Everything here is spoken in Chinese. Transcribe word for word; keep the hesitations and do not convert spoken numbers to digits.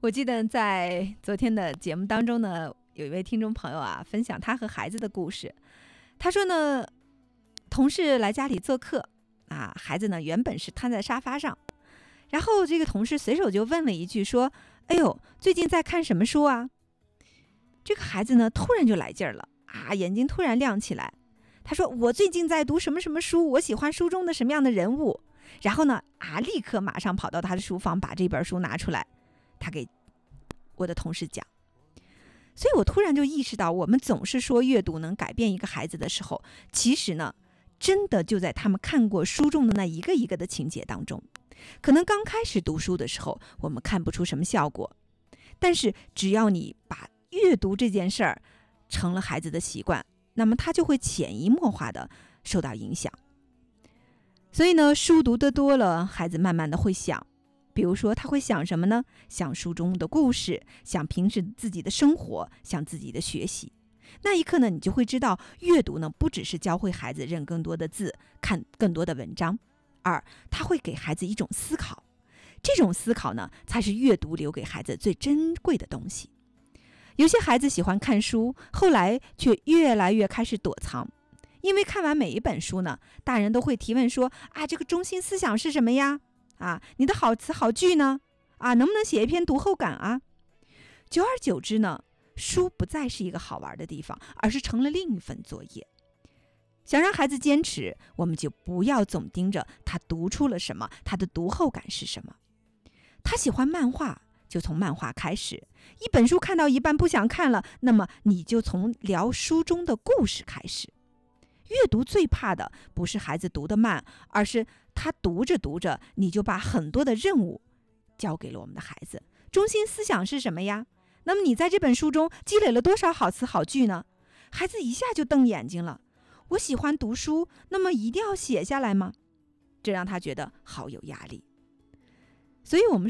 我记得在昨天的节目当中呢，有一位听众朋友啊，分享他和孩子的故事。他说呢，同事来家里做客啊，孩子呢原本是瘫在沙发上，然后这个同事随手就问了一句说：“哎呦，最近在看什么书啊？”这个孩子呢突然就来劲儿了啊，眼睛突然亮起来。他说：“我最近在读什么什么书，我喜欢书中的什么样的人物。”然后呢啊，立刻马上跑到他的书房，把这本书拿出来，他给我的同事讲。所以我突然就意识到，我们总是说阅读能改变一个孩子的时候，其实呢真的就在他们看过书中的那一个一个的情节当中。可能刚开始读书的时候我们看不出什么效果，但是只要你把阅读这件事儿成了孩子的习惯，那么他就会潜移默化的受到影响。所以呢，书读得多了，孩子慢慢的会想，比如说他会想什么呢？想书中的故事，想平时自己的生活，想自己的学习。那一刻呢，你就会知道，阅读呢不只是教会孩子认更多的字，看更多的文章，而它会给孩子一种思考。这种思考呢，才是阅读留给孩子最珍贵的东西。有些孩子喜欢看书，后来却越来越开始躲藏。因为看完每一本书呢，大人都会提问说：“啊，这个中心思想是什么呀？啊，你的好词好句呢？啊，能不能写一篇读后感啊？”久而久之呢，书不再是一个好玩的地方，而是成了另一份作业。想让孩子坚持，我们就不要总盯着他读出了什么，他的读后感是什么。他喜欢漫画，就从漫画开始。一本书看到一半不想看了，那么你就从聊书中的故事开始。阅读最怕的不是孩子读得慢，而是他读着读着，你就把很多的任务交给了我们的孩子。中心思想是什么呀？那么你在这本书中积累了多少好词好句呢？孩子一下就瞪眼睛了。我喜欢读书，那么一定要写下来吗？这让他觉得好有压力。所以我们